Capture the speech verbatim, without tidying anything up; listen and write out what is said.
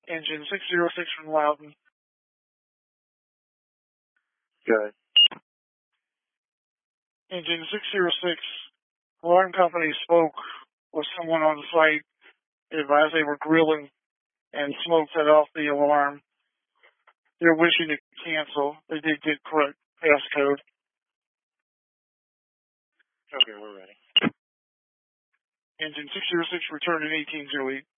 Engine six zero six from Loudon. Good. Engine six zero six, alarm company spoke with someone on the site. They advised they were grilling and smoke set off the alarm. They're wishing to cancel. They did get correct passcode. Okay, we're ready. Engine six zero six returning eighteen oh eight.